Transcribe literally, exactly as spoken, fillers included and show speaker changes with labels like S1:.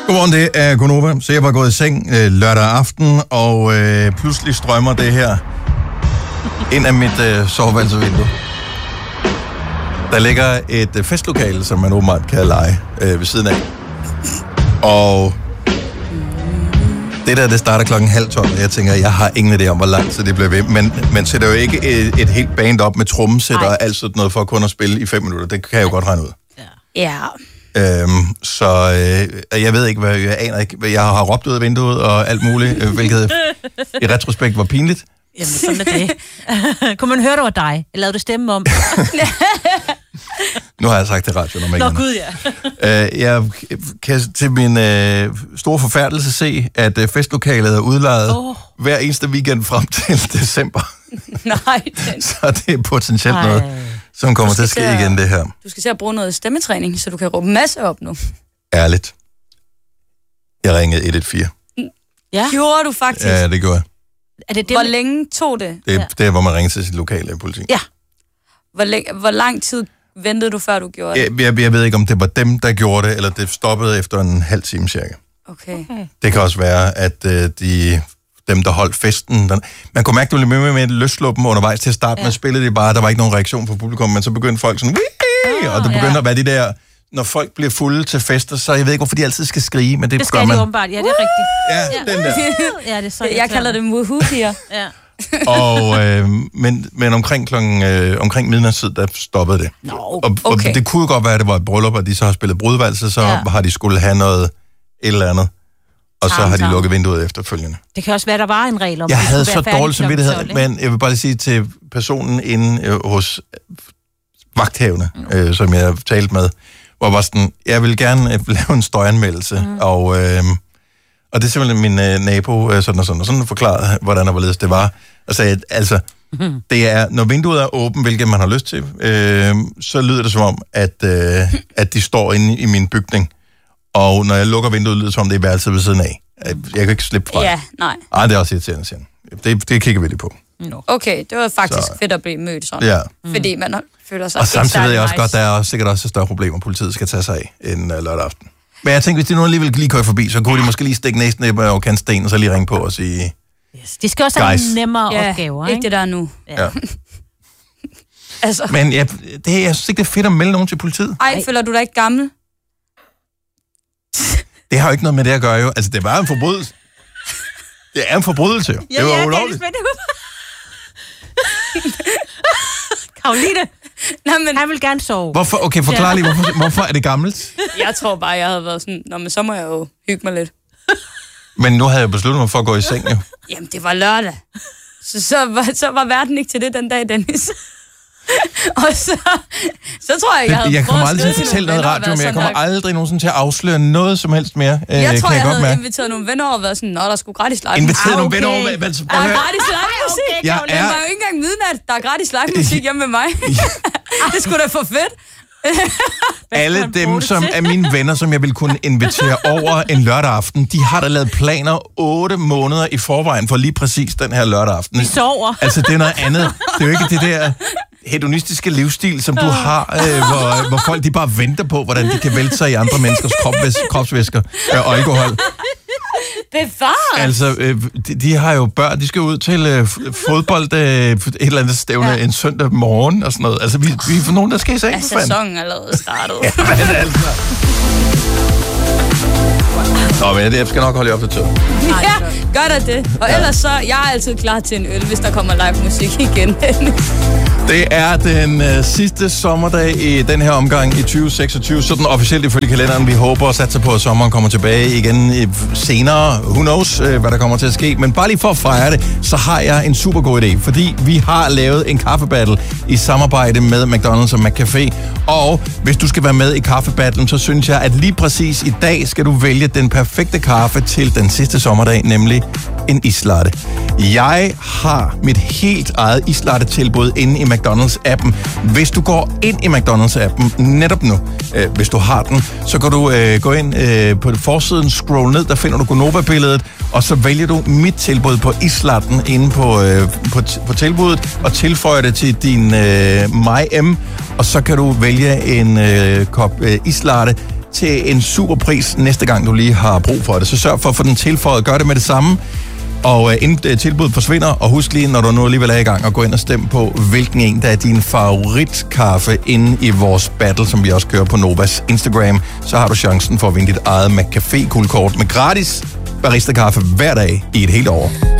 S1: Godmorgen, det er Gunova. Så jeg var gået i seng øh, lørdag aften, og øh, pludselig strømmer det her ind af mit øh, soveværelsevindue. Der ligger et øh, festlokale, som man åbenbart kan lege øh, ved siden af. Og det der, det starter klokken halv tolv, og jeg tænker, jeg har ingen idé om, hvor langt så det bliver ved. Men man sætter jo ikke et, et helt band op med trommesætter og alt sådan noget for at kun at spille i fem minutter. Det kan jeg jo godt regne ud.
S2: Ja.
S1: Øhm, så øh, jeg ved ikke, hvad jeg aner ikke. Jeg har råbt ud af vinduet og alt muligt, øh, hvilket i retrospekt var pinligt.
S2: Jamen, sådan er det. Kunne man høre, det var dig? Eller lavede du stemme om?
S1: Nu har jeg sagt det i radioen om ikke.
S2: Nå gud, ja.
S1: øh, jeg kan til min øh, store forfærdelse se, at øh, festlokalet er udlejet oh. hver eneste weekend frem til december.
S2: Nej. Den...
S1: Så det er potentielt Ej. noget, som kommer til at ske til at, igen, det her.
S3: Du skal til at bruge noget stemmetræning, så du kan råbe masse op nu.
S1: Ærligt. Jeg ringede et et fire.
S3: Ja. Gjorde du faktisk?
S1: Ja, det gjorde jeg.
S3: Er det det, hvor længe tog det?
S1: Det er, ja. det er, hvor man ringer til sit lokale politi.
S3: Ja. Hvor, læ- hvor lang tid ventede du, før du gjorde det?
S1: Jeg, jeg, jeg ved ikke, om det var dem, der gjorde det, eller det stoppede efter en halv time cirka.
S3: Okay. okay.
S1: Det kan også være, at øh, de, dem, der holdt festen... Der, man kunne mærke, at du blev med med et løsluppen undervejs til at starte ja. med. Spillede det bare, der var ikke nogen reaktion fra publikum, men så begyndte folk sådan... Ah, og det begyndte ja. at være de der... Når folk bliver fulde til fester, så jeg ved ikke, hvorfor de altid skal skrige, men det,
S2: det skal
S1: gør man.
S2: Det åbenbart, ja, det er rigtigt.
S1: Ja, ja. den der.
S2: Ja, det er så,
S3: jeg, jeg kalder det muhupier.
S2: Ja.
S1: og, øh, men, men omkring, klokken, øh, omkring midnatstid, der stoppede det.
S3: No,
S1: og,
S3: okay.
S1: og det kunne godt være, at det var et bryllup, og de så har spillet brudvalse, så ja. har de skulle have noget et eller andet. Og så har de lukket vinduet efterfølgende.
S2: Det kan også være, der var en regel om,
S1: jeg havde så dårlig samvittighed, men jeg vil bare lige sige til personen inde øh, hos vagthavende, øh, som jeg talte med, hvor var sådan, jeg vil gerne øh, lave en støjanmeldelse, mm. og, øh, og det er simpelthen min øh, nabo, øh, sådan og sådan, og sådan forklarede, hvordan og hvorledes det var, og sagde, at altså, mm. det er, når vinduet er åbent, hvilket man har lyst til, øh, så lyder det som om, at, øh, at de står inde i min bygning, og når jeg lukker vinduet, lyder det som om, det er værelset ved siden af. Jeg kan ikke slippe fra.
S3: Ja, nej.
S1: Ej, det er også irriterende, siger det, det kigger vi lige på.
S3: No. Okay, det var faktisk så. fedt at blive mødt sådan.
S1: Ja.
S3: Mm. Fordi man føler sig
S1: og samtidig ved jeg også
S3: nice.
S1: godt, der er også, sikkert også et større problem, politiet skal tage sig af en uh, lørdag aften. Men jeg tænkte, hvis de nu alligevel lige kører forbi, så kunne de måske lige stikke næsten ned og kante sten, og så lige ringe på og sige...
S2: Yes. De skal også have en nemmere ja, opgaver, ikke?
S3: ikke det der nu.
S1: Ja.
S3: altså.
S1: Men ja, det, jeg synes ikke, det er fedt at melde nogen til politiet.
S3: Ej, Ej. føler du dig ikke gammel?
S1: Det har jo ikke noget med det at gøre, jo. Altså, det var en forbrydelse. Det er en forbrydelse, jo.
S2: Ja,
S1: det var
S2: ja,
S1: ulovligt.
S2: Karoline,
S3: nej, men...
S2: han vil gerne sove.
S1: Hvorfor? Okay, forklar lige, hvorfor, hvorfor er det gammelt?
S3: Jeg tror bare, jeg havde været sådan, nå, men så må jeg jo hygge mig lidt.
S1: Men nu havde jeg besluttet mig for at gå i seng, jo.
S3: Jamen, det var lørdag. Så, så, var, så var verden ikke til det den dag, Dennis. Og så, så tror jeg, jeg havde
S1: Jeg kommer aldrig til at fortælle noget i radio, men jeg kommer aldrig nogensinde til at afsløre noget som helst mere.
S3: Jeg
S1: øh,
S3: tror,
S1: jeg,
S3: jeg, jeg havde
S1: mærke.
S3: inviteret nogle venner over og været sådan, nå, der skulle gratis live.
S1: Inviteret
S3: ah,
S1: nogle
S3: okay.
S1: venner over? Hvad,
S3: der er gratis live musik.
S2: Okay,
S1: jeg
S3: er... Det var jo ikke engang midnat, der er gratis live musik hjemme med mig. Det skulle da for fedt.
S1: Alle dem, som er mine venner, som jeg vil kunne invitere over en lørdag aften, de har da lavet planer otte måneder i forvejen for lige præcis den her lørdag aften.
S2: De sover.
S1: Altså, det er noget andet. Det er jo ikke det der hedonistiske livsstil, som du har, øh, hvor, hvor folk de bare venter på, hvordan de kan vælte sig i andre menneskers kropsvæs- kropsvæsker øh, og alkohol.
S3: Bevares!
S1: Altså, øh, de, de har jo børn, de skal ud til øh, fodbold øh, et eller andet stævne ja. en søndag morgen og sådan noget. Altså, vi, vi er for nogen, der skal i seng.
S3: Er sæsonen allerede startet?
S1: Ja, men altså... Nå, men jeg skal nok holde jer op til tød.
S3: Ja, gør da det. Og ja. ellers så, jeg er altid klar til en øl, hvis der kommer live musik igen.
S1: Det er den øh, sidste sommerdag i den her omgang i tyve seksogtyve, sådan officielt ifølge kalenderen. Vi håber og satser på, at sommeren kommer tilbage igen øh, senere. Who knows, øh, hvad der kommer til at ske. Men bare lige for at fejre det, så har jeg en super god idé. Fordi vi har lavet en kaffebattle i samarbejde med McDonald's og McCafé. Og hvis du skal være med i kaffebattlen, så synes jeg, at lige præcis i dag skal du vælge den perfekte kaffe til den sidste sommerdag, nemlig en islatte. Jeg har mit helt eget islatte-tilbud inde i McDonald's-appen. Hvis du går ind i McDonald's-appen netop nu, øh, hvis du har den, så kan du øh, gå ind øh, på forsiden, scroll ned, der finder du Gonova-billedet, og så vælger du mit tilbud på islatten inde på, øh, på, t- på tilbuddet, og tilføjer det til din øh, MyM, og så kan du vælge en øh, kop øh, islatte til en super pris næste gang, du lige har brug for det. Så sørg for at få den tilføjet. Gør det med det samme. Og inden tilbuddet forsvinder, og husk lige, når du nu alligevel er i gang, at gå ind og stemme på, hvilken en, der er din favoritkaffe inde i vores battle, som vi også kører på Novas Instagram. Så har du chancen for at vinde dit eget McCafé-guldkort med gratis barista-kaffe hver dag i et helt år.